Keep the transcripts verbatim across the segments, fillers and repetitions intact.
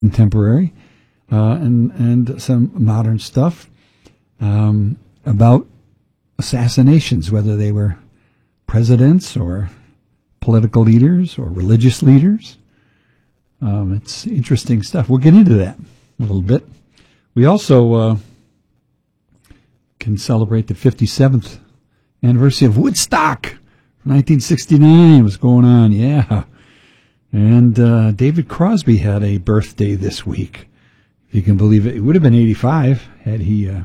contemporary, uh, and and some modern stuff um, about assassinations, whether they were presidents or political leaders or religious leaders. Um, it's interesting stuff. We'll get into that a little bit. We also uh, can celebrate the fifty-seventh anniversary of Woodstock, nineteen sixty-nine. What's going on? Yeah. And uh, David Crosby had a birthday this week. If you can believe it, it would have been eighty-five had he uh,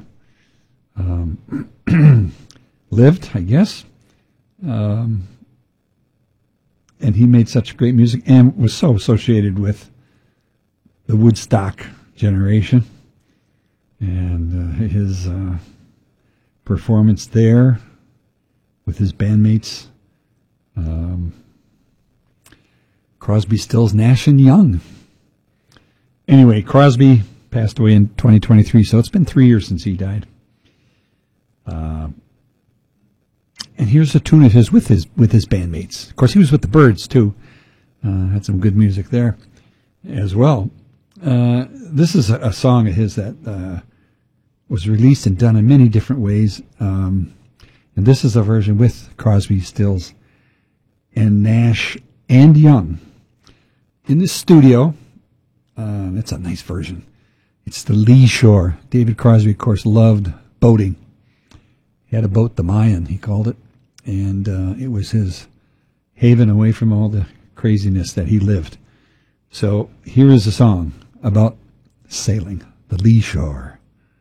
um, lived, I guess. Um, and he made such great music and was so associated with the Woodstock generation. And uh, his uh, performance there with his bandmates, um, Crosby, Stills, Nash, and Young. Anyway, Crosby passed away in twenty twenty-three, so it's been three years since he died. Uh, and here's a tune of his with his with his bandmates. Of course, he was with the Byrds too. Uh, had some good music there as well. Uh, this is a, a song of his that uh, was released and done in many different ways. Um, and this is a version with Crosby, Stills, and Nash and Young in the studio. Uh, that's a nice version. It's the Lee Shore. David Crosby, of course, loved boating. He had a boat, the Mayan, he called it. And uh, it was his haven away from all the craziness that he lived. So here is a song about sailing, the Lee Shore.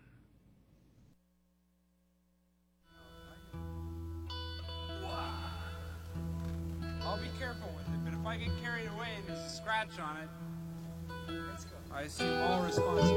I'll be careful with it, but if I get carried away and there's a scratch on it, I assume all responsibility.